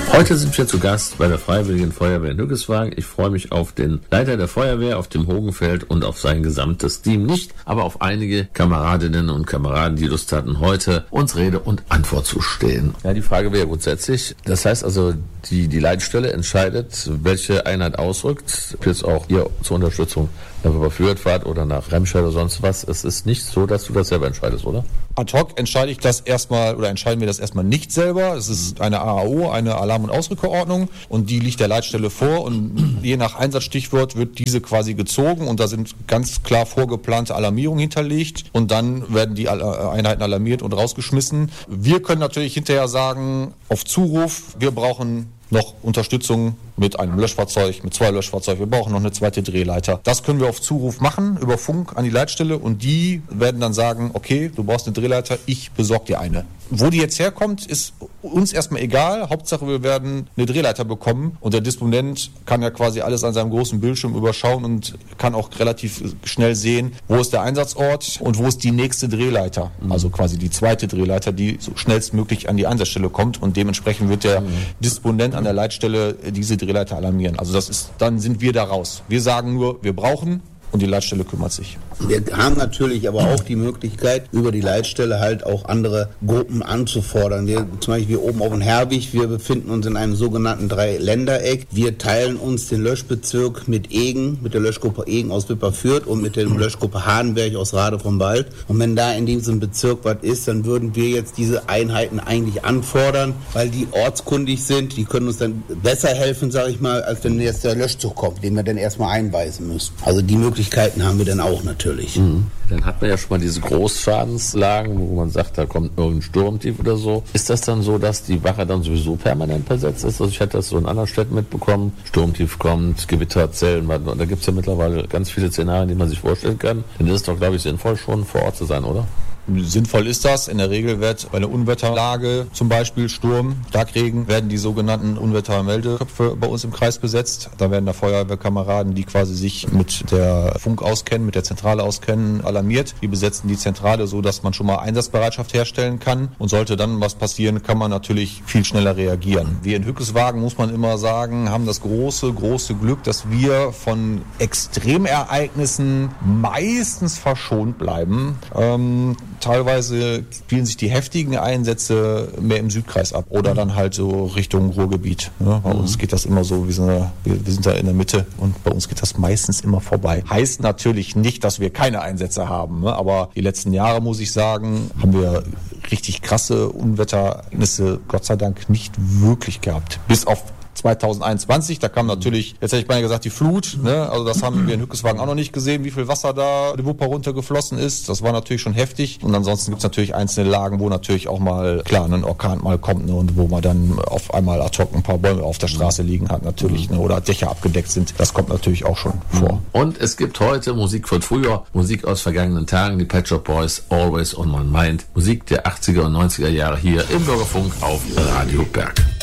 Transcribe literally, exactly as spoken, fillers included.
Heute sind wir zu Gast bei der Freiwilligen Feuerwehr in Hückeswagen. Ich freue mich auf den Leiter der Feuerwehr, auf dem Hogenfeld und auf sein gesamtes Team nicht, aber auf einige Kameradinnen und Kameraden, die Lust hatten, heute uns Rede und Antwort zu stehen. Ja, die Frage wäre grundsätzlich, das heißt also, die, die Leitstelle entscheidet, welche Einheit ausrückt, jetzt auch ihr zur Unterstützung nach Überführtfahrt oder nach Remscheid oder sonst was. Es ist nicht so, dass du das selber entscheidest, oder? Ad hoc entscheide ich das erstmal oder entscheiden wir das erstmal nicht selber. Es ist eine A A O, eine Alarm- und Ausrückverordnung, und die liegt der Leitstelle vor, und je nach Einsatzstichwort wird diese quasi gezogen, und da sind ganz klar vorgeplante Alarmierungen hinterlegt, und dann werden die Einheiten alarmiert und rausgeschmissen. Wir können natürlich hinterher sagen, auf Zuruf, wir brauchen noch Unterstützung mit einem Löschfahrzeug, mit zwei Löschfahrzeugen. Wir brauchen noch eine zweite Drehleiter. Das können wir auf Zuruf machen, über Funk an die Leitstelle, und die werden dann sagen, okay, du brauchst eine Drehleiter, ich besorge dir eine. Wo die jetzt herkommt, ist uns erstmal egal. Hauptsache, wir werden eine Drehleiter bekommen, und der Disponent kann ja quasi alles an seinem großen Bildschirm überschauen und kann auch relativ schnell sehen, wo ist der Einsatzort und wo ist die nächste Drehleiter. Mhm. Also quasi die zweite Drehleiter, die so schnellstmöglich an die Einsatzstelle kommt, und dementsprechend wird der mhm. Disponent an der Leitstelle diese Drehleiter alarmieren. Also das ist, dann sind wir da raus. Wir sagen nur, wir brauchen, und die Leitstelle kümmert sich. Wir haben natürlich aber auch die Möglichkeit, über die Leitstelle halt auch andere Gruppen anzufordern. Wir, zum Beispiel hier oben auf dem Herwig, wir befinden uns in einem sogenannten Dreiländereck. Wir teilen uns den Löschbezirk mit Egen, mit der Löschgruppe Egen aus Wipperfürth und mit der Löschgruppe Hahnberg aus Rade vom Wald. Und wenn da in diesem Bezirk was ist, dann würden wir jetzt diese Einheiten eigentlich anfordern, weil die ortskundig sind. Die können uns dann besser helfen, sage ich mal, als wenn jetzt der Löschzug kommt, den wir dann erstmal einweisen müssen. Also die Möglichkeiten haben wir dann auch natürlich. Mhm. Dann hat man ja schon mal diese Großschadenslagen, wo man sagt, da kommt irgendein Sturmtief oder so. Ist das dann so, dass die Wache dann sowieso permanent besetzt ist? Also ich hatte das so in anderen Städten mitbekommen. Sturmtief kommt, Gewitter, Zellen, da gibt es ja mittlerweile ganz viele Szenarien, die man sich vorstellen kann. Dann ist es doch, glaube ich, sinnvoll, schon vor Ort zu sein, oder? Sinnvoll ist das. In der Regel wird bei einer Unwetterlage, zum Beispiel Sturm, Starkregen, werden die sogenannten Unwettermeldeköpfe bei uns im Kreis besetzt. Da werden da Feuerwehrkameraden, die quasi sich mit der Funk auskennen, mit der Zentrale auskennen, alarmiert. Die besetzen die Zentrale so, dass man schon mal Einsatzbereitschaft herstellen kann. Und sollte dann was passieren, kann man natürlich viel schneller reagieren. Wir in Hückeswagen, muss man immer sagen, haben das große, große Glück, dass wir von Extremereignissen meistens verschont bleiben. Ähm, Teilweise spielen sich die heftigen Einsätze mehr im Südkreis ab oder dann halt so Richtung Ruhrgebiet. Ja, bei mhm. uns geht das immer so, wir sind, da, wir, wir sind da in der Mitte, und bei uns geht das meistens immer vorbei. Heißt natürlich nicht, dass wir keine Einsätze haben, ne? Aber die letzten Jahre, muss ich sagen, haben wir richtig krasse Unwetterereignisse Gott sei Dank nicht wirklich gehabt. Bis auf zwanzig einundzwanzig, da kam natürlich, jetzt hätte ich beinahe gesagt, die Flut, ne? Also das haben wir in Hückeswagen auch noch nicht gesehen, wie viel Wasser da die Wupper runtergeflossen ist. Das war natürlich schon heftig. Und ansonsten gibt es natürlich einzelne Lagen, wo natürlich auch mal, klar, ein Orkan mal kommt, ne? Und wo man dann auf einmal ad hoc ein paar Bäume auf der Straße liegen hat natürlich, ne? Oder Dächer abgedeckt sind. Das kommt natürlich auch schon vor. Und es gibt heute Musik von früher, Musik aus vergangenen Tagen, die Pet Shop Boys, Always on My Mind. Musik der achtziger und neunziger Jahre hier im Bürgerfunk auf Radio Berg.